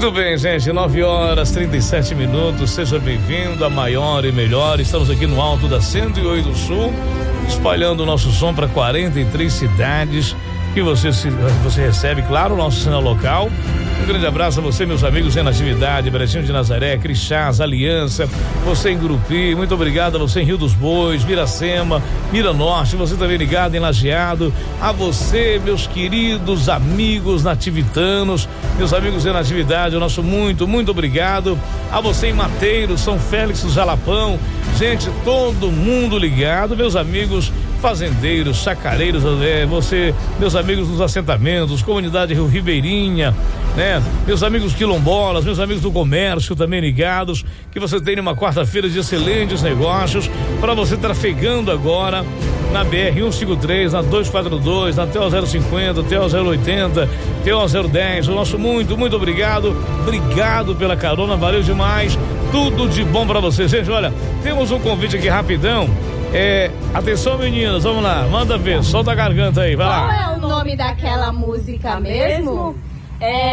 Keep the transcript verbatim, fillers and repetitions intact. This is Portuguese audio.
Muito bem, gente, nove horas e trinta e sete minutos, seja bem-vindo a Maior e Melhor. Estamos aqui no alto da cento e oito Sul, espalhando o nosso som para quarenta e três cidades que você, você recebe, claro, o nosso sinal local. Um grande abraço a você, meus amigos em Natividade, Bretinho de Nazaré, Crixás, Aliança, você em Gurupi, muito obrigado a você em Rio dos Bois, Miracema, Mira Norte, você também ligado em Lajeado, a você, meus queridos amigos nativitanos, meus amigos em Natividade, o nosso muito, muito obrigado, a você em Mateiro, São Félix do Jalapão, gente, todo mundo ligado, meus amigos fazendeiros, chacareiros, é, você, meus amigos dos assentamentos, comunidade Rio Ribeirinha, né? Meus amigos quilombolas, meus amigos do comércio também ligados, que você tenha uma quarta-feira de excelentes negócios, para você trafegando agora na B R cento e cinquenta e três, na duzentos e quarenta e dois, na T O zero cinquenta, T O zero oitenta, T O zero dez, o nosso muito, muito obrigado, obrigado pela carona, valeu demais, tudo de bom para você. Gente, olha, temos um convite aqui rapidão. É, atenção meninas, vamos lá, manda ver, solta a garganta aí, vai lá. Qual é o nome daquela música mesmo? É